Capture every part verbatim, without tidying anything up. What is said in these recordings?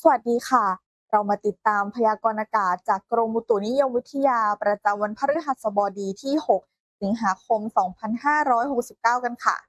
สวัสดีค่ะ เรามาติดตามพยากรณ์อากาศจากกรมอุตุนิยมวิทยาประจำวันพฤหัสบดีที่ หก สิงหาคม สองพันห้าร้อยหกสิบเก้า กันค่ะ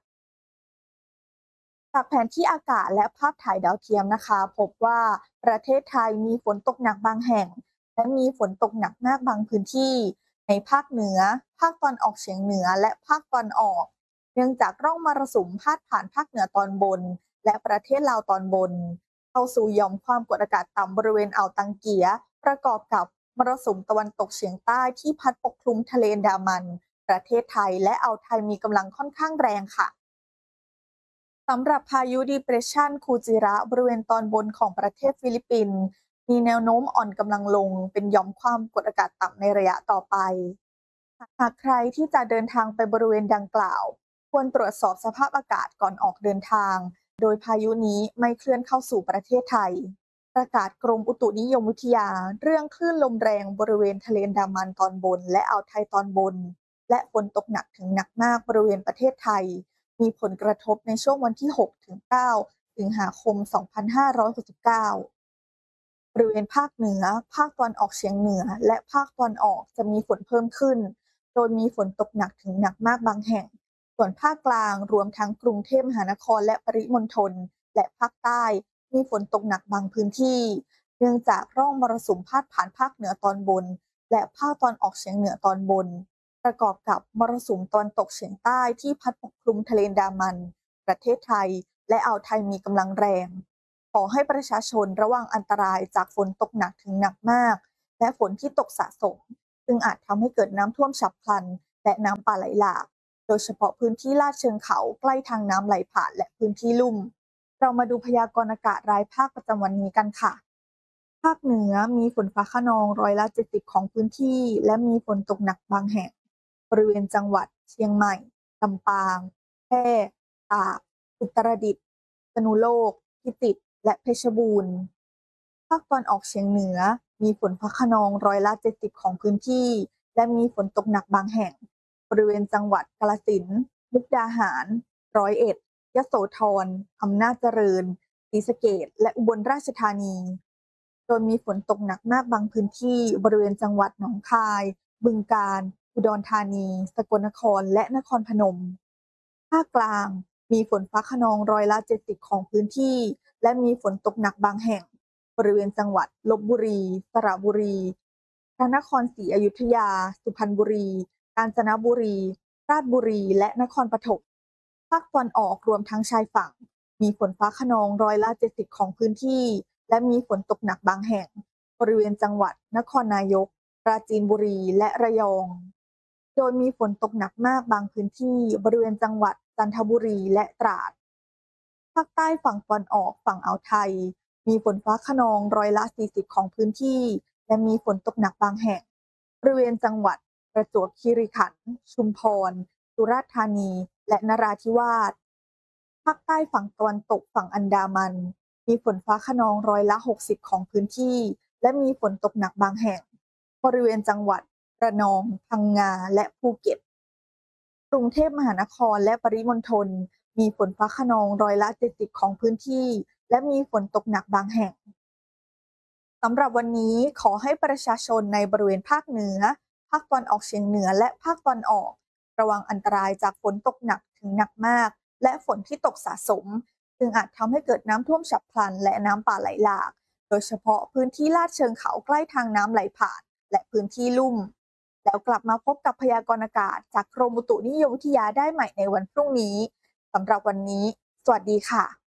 จากแผนที่อากาศและภาพถ่ายดาวเทียมนะคะ พบว่าประเทศไทยมีฝนตกหนักบางแห่ง และมีฝนตกหนักมากบางพื้นที่ ในภาคเหนือ ภาคตะวันออกเฉียงเหนือ และภาคตะวันออก เนื่องจากร่องมรสุมพาดผ่านภาคเหนือตอนบน และประเทศลาวตอนบน เข้าสู่หย่อมความกดอากาศต่ำบริเวณอ่าวตังเกีย ประกอบกับมรสุมตะวันตกเฉียงใต้ที่พัดปกคลุมทะเลอันดามัน ประเทศไทยและอ่าวไทยมีกำลังค่อนข้างแรงค่ะ สำหรับพายุ Depression คูจิระบริเวณตอนบนของประเทศฟิลิปปินส์มีแนวโน้มอ่อนกำลังลงเป็นหย่อมความกดอากาศต่ำในระยะต่อไป หากใครที่จะเดินทางไปบริเวณดังกล่าว ควรตรวจสอบสภาพอากาศก่อนออกเดินทาง โดยพายุนี้ไม่เคลื่อนเข้าสู่ประเทศไทย ประกาศกรมอุตุนิยมวิทยาเรื่องคลื่นลมแรงบริเวณทะเลอันดามันตอนบนและอ่าวไทยตอนบน และฝนตกหนักถึงหนักมากบริเวณประเทศไทย มีผลกระทบในช่วงวันที่ หกถึงเก้า สิงหาคม สองพันห้าร้อยหกสิบเก้า บริเวณภาคเหนือ ภาคตะวันออกเฉียงเหนือ และภาคตะวันออกจะมีฝนเพิ่มขึ้น โดยมีฝนตกหนักถึงหนักมากบางแห่ง ส่วนภาคกลางรวมทั้งกรุงเทพมหานครและปริมณฑล และภาคใต้มีฝนตกหนักบางพื้นที่ เนื่องจากร่องมรสุมพาดผ่านภาคเหนือตอนบน และภาคตะวันออกเฉียงเหนือตอนบน ประกอบกับมรสุมตะวันตกเฉียงใต้ที่พัดปกคลุมทะเลอันดามัน ประเทศไทย และอ่าวไทยมีกำลังแรง ขอให้ประชาชนระวังอันตรายจากฝนตกหนักถึงหนักมาก และฝนที่ตกสะสม ซึ่งอาจทำให้เกิดน้ำท่วมฉับพลัน และน้ำป่าไหลหลาก โดยเฉพาะพื้นที่ลาดเชิงเขาใกล้ทางน้ำไหลผ่านและพื้นที่ลุ่ม เรามาดูพยากรณ์อากาศรายภาคประจำวันนี้กันค่ะ ภาคเหนือมีฝนฟ้าคะนองร้อยละ เจ็ดสิบ ของพื้นที่ และมีฝนตกหนักบางแห่ง บริเวณจังหวัดเชียงใหม่ ลำปาง แพร่ ตาก อุตรดิตถ์ พิษณุโลก พิจิตร และเพชรบูรณ์ ภาคตะวันออกเฉียงเหนือมีฝนฟ้าคะนองร้อยละ เจ็ดสิบ ของพื้นที่ และมีฝนตกหนักบางแห่ง บริเวณจังหวัดกาฬสินธุ์ มุกดาหาร ร้อยเอ็ด ยโสธร อำนาจเจริญ ศรีสะเกษ และอุบลราชธานี โดยมีฝนตกหนักมากบางพื้นที่บริเวณจังหวัดหนองคาย บึงกาฬ อุดรธานี สกลนคร และนครพนม ภาคกลางมีฝนฟ้าคะนองร้อยละ เจ็ดสิบ ของพื้นที่ และมีฝนตกหนักบางแห่ง บริเวณจังหวัดลพบุรี สระบุรี พระนครศรีอยุธยา สุพรรณบุรี กาญจนบุรี ราชบุรี และนครปฐม ภาคตะวันออกรวมทั้งชายฝั่ง มีฝนฟ้าคะนองร้อยละ เจ็ดสิบ ของพื้นที่ และมีฝนตกหนักบางแห่ง บริเวณจังหวัดนครนายก ปราจีนบุรี และระยอง โดยมีฝนตกหนักมากบางพื้นที่บริเวณจังหวัดจันทบุรี และตราด ภาคใต้ฝั่งตะวันออกฝั่งอ่าวไทย มีฝนฟ้าคะนองร้อยละ สี่สิบ ของพื้นที่ และมีฝนตกหนักบางแห่ง บริเวณจังหวัดประจวบคีรีขันธ์ ชุมพร สุราษฎร์ธานี และนราธิวาส ภาคใต้ฝั่งตะวันตกฝั่งอันดามัน มีฝนฟ้าคะนองร้อยละ หกสิบ ของพื้นที่ และมีฝนตกหนักบางแห่ง บริเวณจังหวัดระนอง พังงา และภูเก็ต กรุงเทพมหานครและปริมณฑลมีฝนฟ้าคะนองร้อยละ เจ็ดสิบ ของพื้นที่ และมีฝนตกหนักบางแห่ง สำหรับวันนี้ขอให้ประชาชนในบริเวณภาคเหนือ ภาคตะวันออกเฉียงเหนือ และภาคตะวันออก ระวังอันตรายจากฝนตกหนักถึงหนักมาก และฝนที่ตกสะสม ซึ่งอาจทำให้เกิดน้ำท่วมฉับพลัน และน้ำป่าไหลหลาก โดยเฉพาะพื้นที่ลาดเชิงเขาใกล้ทางน้ำไหลผ่าน และพื้นที่ลุ่ม แล้วกลับมาพบกับพยากรณ์อากาศจากกรมอุตุนิยมวิทยาได้ใหม่ในวันพรุ่งนี้ สำหรับวันนี้ สวัสดีค่ะ